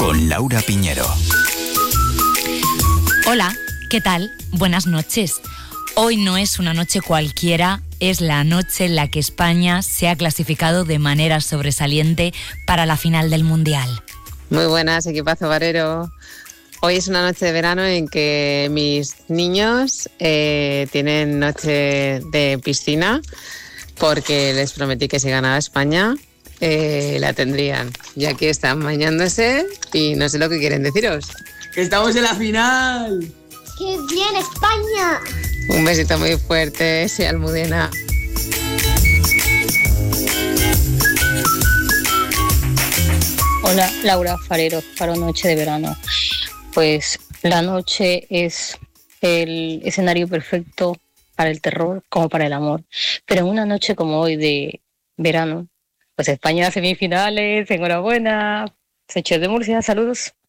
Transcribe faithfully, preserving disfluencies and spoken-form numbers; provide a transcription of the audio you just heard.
con Laura Piñero. Hola, ¿qué tal? Buenas noches. Hoy no es una noche cualquiera, es la noche en la que España se ha clasificado de manera sobresaliente para la final del Mundial. Muy buenas, equipazo barero. Hoy es una noche de verano en que mis niños eh, tienen noche de piscina porque les prometí que si ganaba España eh, la tendrían. Y aquí están bañándose y no sé lo que quieren deciros. ¡Que estamos en la final! ¡Qué bien, España! Un besito muy fuerte, sí, Almudena. Hola, Laura Farero, para Noche de Verano. Pues la noche es el escenario perfecto para el terror como para el amor. Pero en una noche como hoy de verano, pues España semifinales, enhorabuena. Seche de Murcia, saludos.